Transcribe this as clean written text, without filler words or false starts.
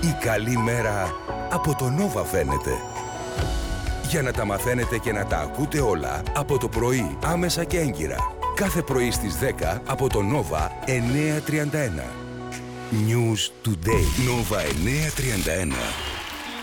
Η καλή μέρα από το Nova φαίνεται. Για να τα μαθαίνετε και να τα ακούτε όλα από το πρωί, άμεσα και έγκυρα. Κάθε πρωί στις 10 από το Nova 9:31. News Today. Nova 9:31.